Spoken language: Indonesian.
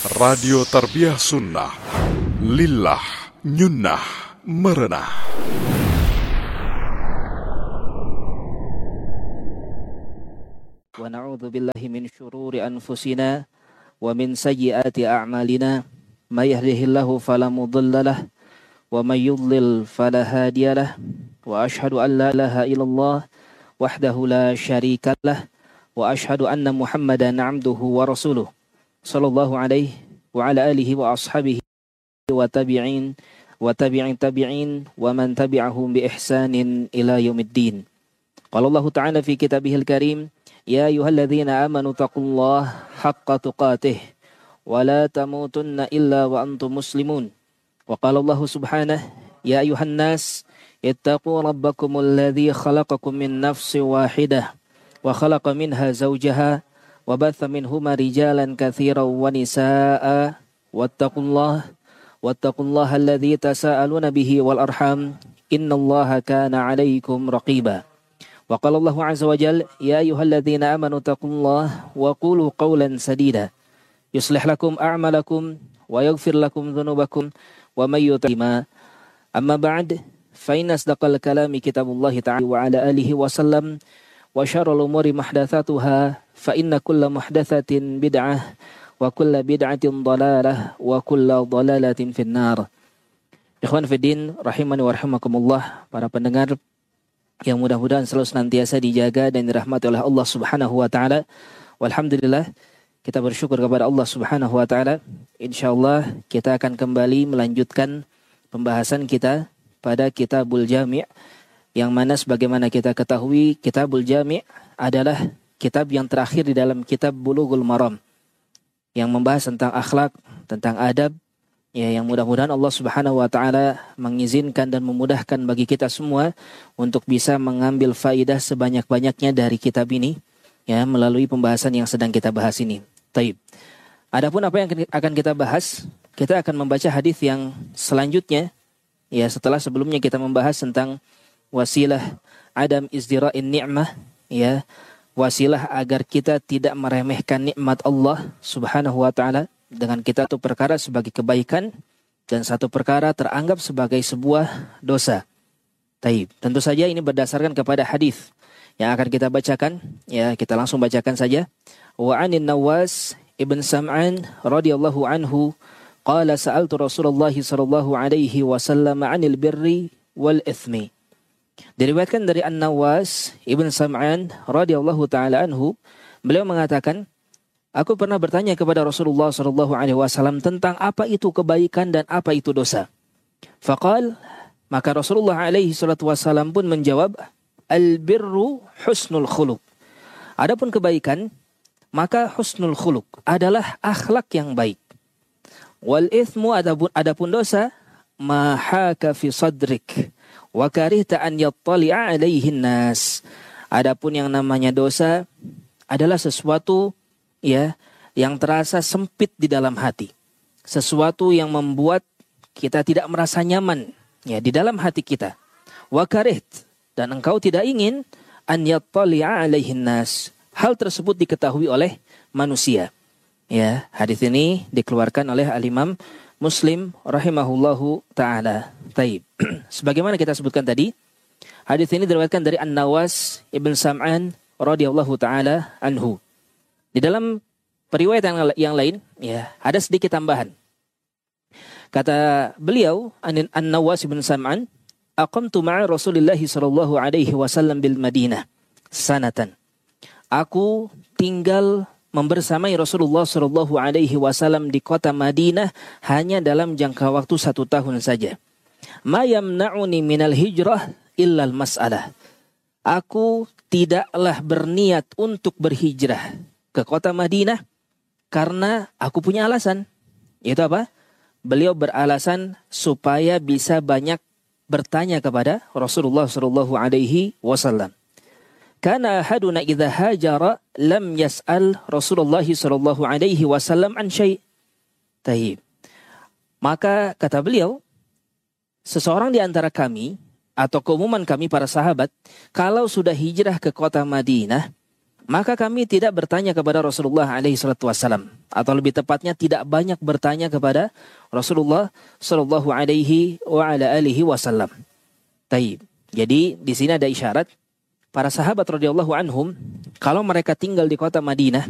Radio Tarbiyah Sunnah Lillah Nyunnah Merenah. Wa na'udzu billahi min syururi anfusina wa min sayyiati a'malina. May yahdihillahu fala mudilla lahu wa may yudlil fala hadiya lahu. Wa asyhadu an la ilaha illallah wahdahu la syarika lahu wa asyhadu anna Muhammadan 'abduhu wa rasuluh. Sallallahu alaihi wa ala alihi wa ashabihi wa tabi'in wa tabi'in wa man tabi'ahum bi ihsanin ila yaumiddin. Qala Allah Ta'ala fi kitabihil karim, ya ayyuhalladzina amanu taqullaha haqqa tuqatih wa la tamutunna illa wa antum muslimun. Wa qala Allah subhanahu, ya ayyuhan nas ittaqu rabbakumul ladzi khalaqakum min nafsin wahidah wa khalaqa minha zawjaha wa batha minhuma rijalan katsiran wa nisaa'a wattaqullaha alladzi tasaaluna bihi wal arham innallaha kana 'alaikum raqiba. Wa qala Allahu 'azza wa jalla, ya ayyuhalladzina amanu taqullaha wa qulu qawlan sadida yuslih lakum a'malakum wa yaghfir lakum dhunubakum wa may yuti' amma ba'd fa inna asdaqal kalami kitabullahi ta'ala wa ala alihi wa sallam wa syarrul umuri muhdatsatuha fa inna kulla muhdatsatin bid'ah wa kulla bid'atin dhalalah wa kulla dhalalatin finnar. Ikhwan fiddin rahimani wa rahimakumullah, para pendengar yang mudah-mudahan selalu senantiasa dijaga dan dirahmati oleh Allah Subhanahu wa taala. Walhamdulillah, kita bersyukur kepada Allah Subhanahu wa taala. Insyaallah kita akan kembali melanjutkan pembahasan kita pada Kitabul Jami', yang mana sebagaimana kita ketahui Kitabul Jami' adalah kitab yang terakhir di dalam kitab Bulughul Maram, yang membahas tentang akhlak, tentang adab, ya, yang mudah-mudahan Allah Subhanahu wa taala mengizinkan dan memudahkan bagi kita semua untuk bisa mengambil faidah sebanyak-banyaknya dari kitab ini, ya, melalui pembahasan yang sedang kita bahas ini. Taib. Adapun apa yang akan kita bahas, kita akan membaca hadis yang selanjutnya, ya, setelah sebelumnya kita membahas tentang wasilah adam izdira'in ni'mah, ya, wasilah agar kita tidak meremehkan nikmat Allah Subhanahu wa taala dengan kita satu perkara sebagai kebaikan dan satu perkara teranggap sebagai sebuah dosa. Taib. Tentu saja ini berdasarkan kepada hadis yang akan kita bacakan, ya, kita langsung bacakan saja. Wa 'anin Nawas ibn Sam'an radhiyallahu anhu qala sa'altu Rasulullah sallallahu alaihi wasallam 'anil birri wal itsmi. Diriwayatkan dari An-Nawas Ibn Sam'an radhiyallahu taala anhu, beliau mengatakan, aku pernah bertanya kepada Rasulullah sallallahu alaihi wasallam tentang apa itu kebaikan dan apa itu dosa. Faqal, maka Rasulullah alaihi salatu wasallam pun menjawab, al-birru husnul khuluq. Adapun kebaikan, maka husnul khuluq adalah akhlak yang baik. Wal itsmu, adapun dosa, ma haka fi sadrik wa karihta an yattali'a alaihin nas. Adapun yang namanya dosa adalah sesuatu, ya, yang terasa sempit di dalam hati. Sesuatu yang membuat kita tidak merasa nyaman, ya, di dalam hati kita. Wa kariht, dan engkau tidak ingin an yattali'a alaihin nas. Hal tersebut diketahui oleh manusia. Ya, hadis ini dikeluarkan oleh Al-Imam Muslim rahimahullahu ta'ala. Taib. Sebagaimana kita sebutkan tadi, hadis ini diriwayatkan dari An-Nawas Ibn Sam'an radhiyallahu ta'ala anhu. Di dalam periwayat yang lain, ya, ada sedikit tambahan. Kata beliau, An-Nawas Ibn Sam'an, aqamtu ma'a Rasulillah sallallahu alaihi wasallam bil Madinah sanatan. Aku tinggal membersamai Rasulullah sallallahu alaihi wasallam di kota Madinah hanya dalam jangka waktu 1 tahun saja. Ma yamna'uni minal hijrah illal mas'alah. Aku tidaklah berniat untuk berhijrah ke kota Madinah karena aku punya alasan. Yaitu apa? Beliau beralasan supaya bisa banyak bertanya kepada Rasulullah sallallahu alaihi wasallam. Kana ahaduna idza hajara lam yas'al Rasulullah sallallahu alaihi wasallam an syai'. Taib. Maka kata beliau, seseorang di antara kami atau keumuman kami para sahabat, kalau sudah hijrah ke kota Madinah, maka kami tidak bertanya kepada Rasulullah alaihi salatu wasallam atau lebih tepatnya tidak banyak bertanya kepada Rasulullah Shallallahu Alaihi Wasallam. Taib. Jadi di sini ada isyarat para sahabat radhiyallahu anhum kalau mereka tinggal di kota Madinah